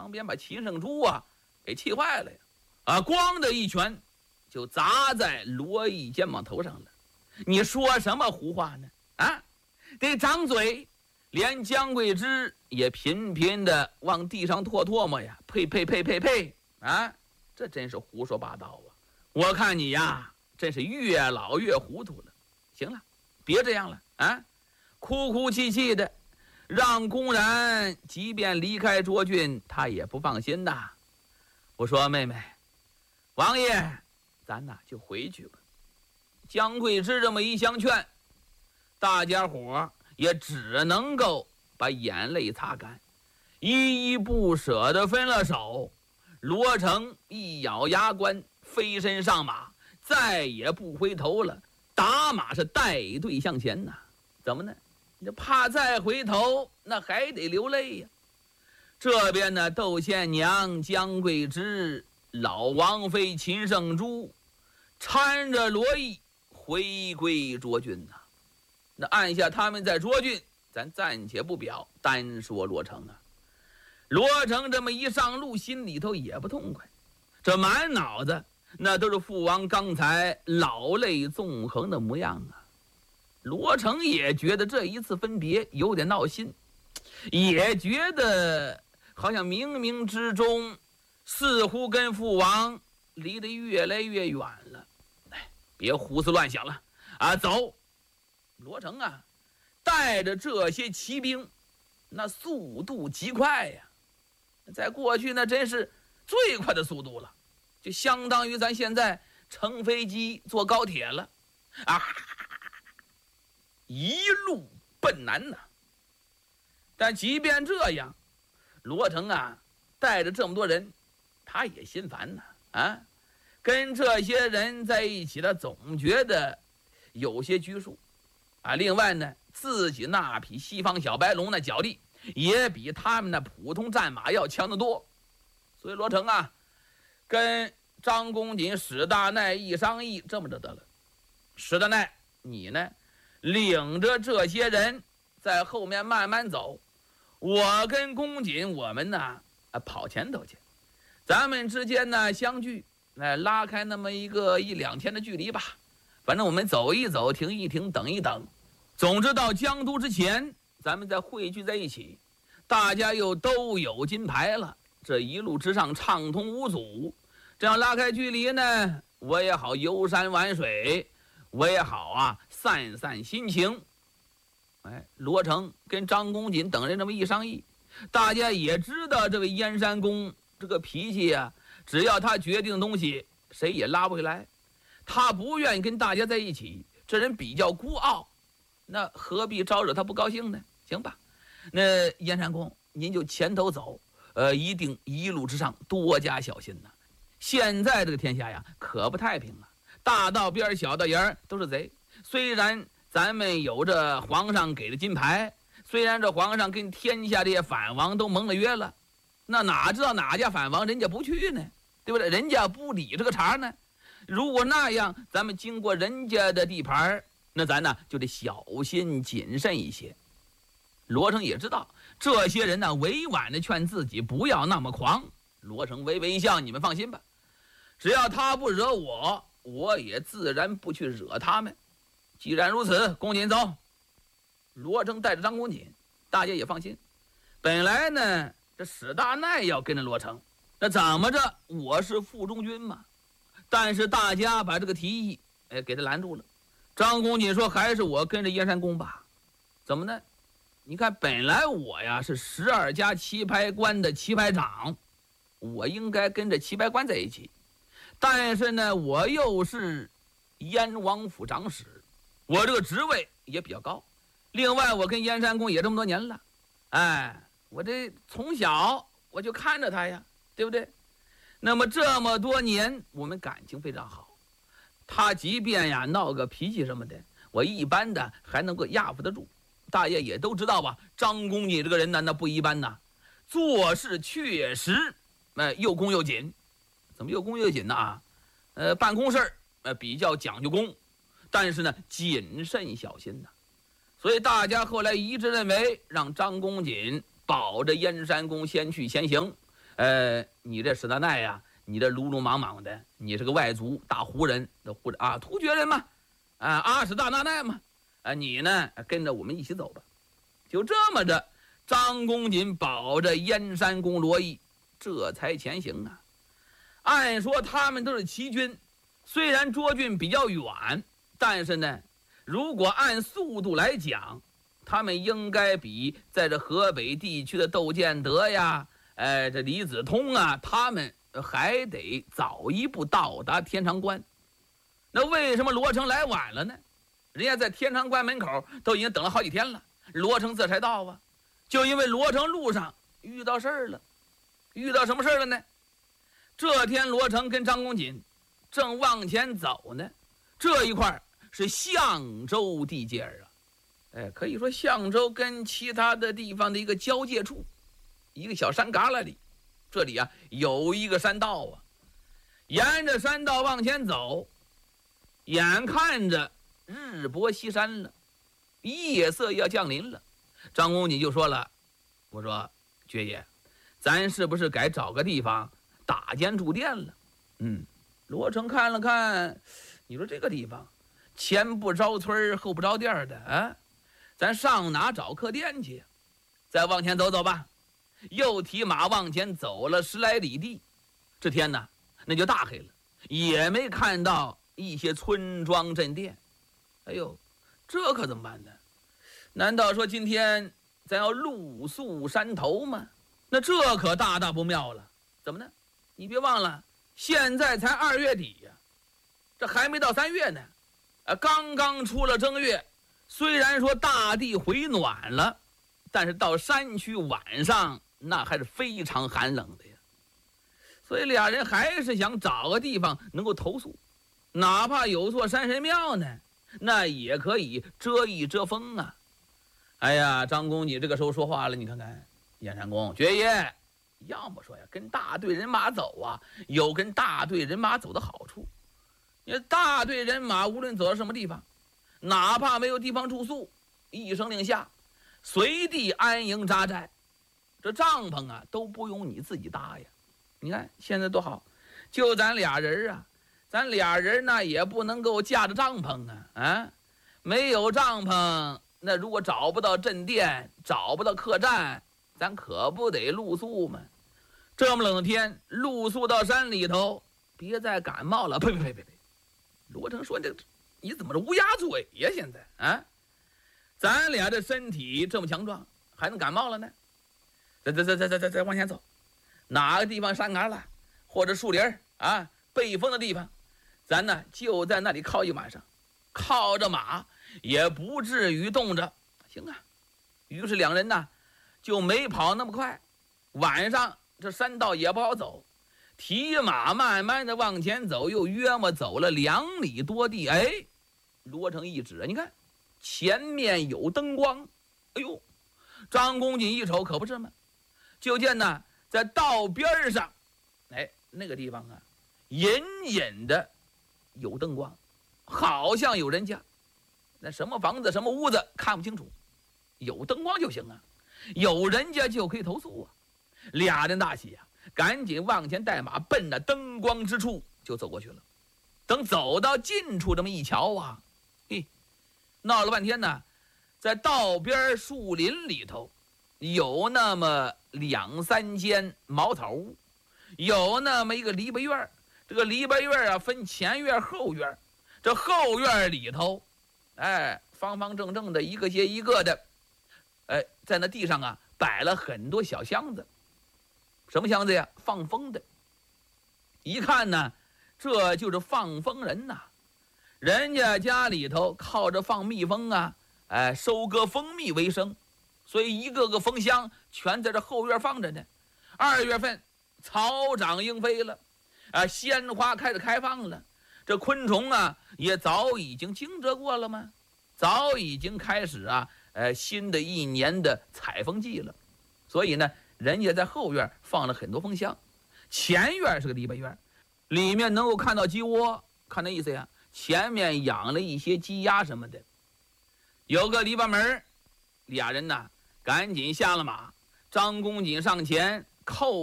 旁边把秦圣珠给气坏了呀！咣的一拳就砸在罗毅肩膀头上了。你说什么胡话呢？得张嘴！连姜桂枝也频频的往地上唾沫呀！呸！这真是胡说八道啊！我看你呀，真是越老越糊涂了。行了，别这样了哭哭泣泣的，让公然即便离开涿郡，他也不放心呐。我说妹妹，王爷，咱就回去吧。姜桂枝这么一相劝，大家伙也只能够把眼泪擦干，依依不舍地分了手。罗成一咬牙关，飞身上马，再也不回头了。打马是带队向前呐。怎么呢？你怕再回头，那还得流泪呀。这边呢，窦宪娘、姜桂枝、老王妃秦圣珠搀着罗毅回归涿郡呐。那按下他们在涿郡，咱暂且不表，单说罗成罗成这么一上路，心里头也不痛快，这满脑子那都是父王刚才老泪纵横的模样罗成也觉得这一次分别有点闹心，也觉得好像冥冥之中似乎跟父王离得越来越远了。别胡思乱想了走！罗成带着这些骑兵，那速度极快呀，在过去那真是最快的速度了，就相当于咱现在乘飞机坐高铁了一路奔南但即便这样，罗成带着这么多人，他也心烦跟这些人在一起，他总觉得有些拘束另外呢，自己那匹西方小白龙那脚力也比他们那普通战马要强得多。所以罗成跟张公瑾、史大鼐一商议，这么着得了，史大鼐你呢领着这些人在后面慢慢走，我跟公瑾我们跑前头去，咱们之间相聚拉开那么一两天的距离吧，反正我们走一走，停一停，等一等，总之到江都之前咱们再汇聚在一起，大家又都有金牌了，这一路之上畅通无阻，这样拉开距离呢，我也好游山玩水，我也好散散心情。罗成跟张公瑾等人这么一商议，大家也知道这位燕山公这个脾气只要他决定的东西，谁也拉不回来。他不愿意跟大家在一起，这人比较孤傲，那何必招惹他不高兴呢？行吧，那燕山公您就前头走，一定一路之上多加小心现在这个天下可不太平了，大道边小道沿都是贼。虽然咱们有着皇上给的金牌，虽然这皇上跟天下这些反王都盟了约了，那哪知道哪家反王人家不去呢？对不对？人家不理这个茬呢。如果那样，咱们经过人家的地盘，那咱就得小心谨慎一些。罗成也知道这些人委婉的劝自己不要那么狂。罗成微微一笑，你们放心吧，只要他不惹我，我也自然不去惹他们。既然如此，公瑾走。罗成带着张公瑾，大家也放心。本来呢，这史大鼐要跟着罗成，那怎么着，我是副中军嘛。但是大家把这个提议给他拦住了。张公瑾说，还是我跟着燕山公吧。怎么呢？你看本来我是12家棋牌官的棋牌长，我应该跟着棋牌官在一起，但是呢，我又是燕王府长史，我这个职位也比较高。另外我跟燕山公也这么多年了，我这从小我就看着他呀，对不对？那么这么多年我们感情非常好，他即便闹个脾气什么的，我一般的还能够压服得住。大家也都知道吧，张公瑾这个人那不一般做事确实又恭又谨。怎么又恭又谨呢办公事比较讲究公，但是呢谨慎小心所以大家后来一致认为，让张公瑾保着燕山公先去先行你这史大奈呀，你这鲁鲁莽莽的，你是个外族大胡人的突厥人嘛，阿史大奈嘛，你呢跟着我们一起走吧。就这么着，张公瑾保着燕山公罗毅，这才前行啊。按说他们都是齐军，虽然涿郡比较远，但是呢，如果按速度来讲，他们应该比在这河北地区的窦建德呀，这李子通啊，他们还得早一步到达天长关。那为什么罗成来晚了呢？人家在天长关门口都已经等了好几天了，罗成这才到啊。就因为罗成路上遇到事儿了。遇到什么事儿了呢？这天罗成跟张公瑾正往前走呢，这一块是象州地界啊，可以说象州跟其他的地方的一个交界处，一个小山旮旯里，这里啊有一个山道啊，沿着山道往前走，眼看着日薄西山了，夜色要降临了。张公瑾就说了，我说爵爷，咱是不是该找个地方打间住店了？罗成看了看，你说这个地方前不着村后不着店的啊，咱上哪找客店去？再往前走走吧。又提马往前走了10来里地，这天呢那就大黑了，也没看到一些村庄镇店。哎呦，这可怎么办呢？难道说今天咱要露宿山头吗？那这可大大不妙了。怎么呢？你别忘了，现在才2月底呀，这还没到3月呢。刚刚出了正月，虽然说大地回暖了，但是到山区晚上那还是非常寒冷的呀。所以俩人还是想找个地方能够投宿，哪怕有座山神庙呢，那也可以遮一遮风啊。哎呀，张公瑾这个时候说话了，你看看，燕山公爵爷，要么说呀，跟大队人马走啊，有跟大队人马走的好处。你大队人马无论走到什么地方，哪怕没有地方住宿，一声令下，随地安营扎寨，这帐篷啊都不用你自己搭呀。你看现在多好，就咱俩人啊，咱俩人呢也不能够架着帐篷啊，没有帐篷，那如果找不到镇店，找不到客栈，咱可不得露宿吗？这么冷的天，露宿到山里头，别再感冒了。呸！罗成说：“你怎么是乌鸦嘴呀？现在啊，咱俩这身体这么强壮，还能感冒了呢？再往前走，哪个地方山旮旯或者树林啊，背风的地方，咱呢就在那里靠一晚上，靠着马也不至于冻着。行啊。”于是两人呢就没跑那么快，晚上这山道也不好走，提马慢慢的往前走，又约莫走了2里多地。罗成一指，你看前面有灯光。哎呦，张公瑾一瞅，可不是吗？就见呢在道边上，那个地方啊，隐隐的有灯光，好像有人家。那什么房子什么屋子看不清楚，有灯光就行啊，有人家就可以投宿啊。俩人大喜啊，赶紧往前带马，奔着灯光之处就走过去了。等走到近处这么一瞧啊，闹了半天呢，在道边树林里头有那么2、3间茅草屋，有那么一个篱笆院。这个篱笆院啊分前院后院，这后院里头方方正正的一个接一个的，在那地上啊摆了很多小箱子。什么箱子呀？放风的。一看呢，这就是放风人呐。人家家里头靠着放蜜蜂啊，收割蜂蜜为生，所以一个个蜂箱全在这后院放着呢。2月份草长莺飞了，鲜花开始开放了，这昆虫啊也早已经惊蛰过了吗？早已经开始啊，新的一年的采蜂季了。所以呢，人家在后院放了很多蜂箱，前院是个篱笆院，里面能够看到鸡窝，看那意思呀，前面养了一些鸡鸭什么的。有个篱笆门，俩人呢赶紧下了马，张公瑾上前扣